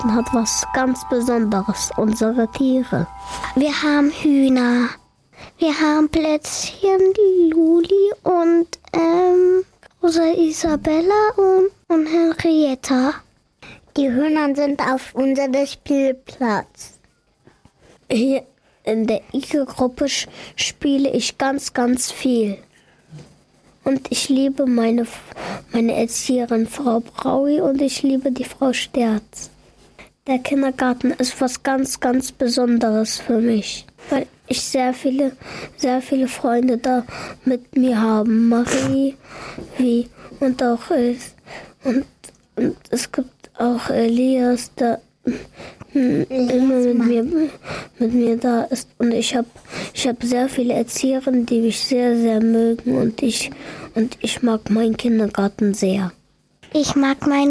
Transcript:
Kindergarten hat was ganz Besonderes, unsere Tiere. Wir haben Hühner, wir haben Plätzchen, die Luli und Rosa Isabella und Henrietta. Die Hühner sind auf unserem Spielplatz. Hier in der Ike-Gruppe spiele ich ganz, ganz viel. Und ich liebe meine Erzieherin Frau Braui und ich liebe die Frau Sterz. Der Kindergarten ist was ganz, ganz Besonderes für mich, weil ich sehr viele Freunde da mit mir haben. Marie, und auch und es gibt auch Elias, der immer mit mir da ist. Und ich hab sehr viele Erzieherinnen, die mich sehr, sehr mögen und ich mag meinen Kindergarten sehr. Ich mag meinen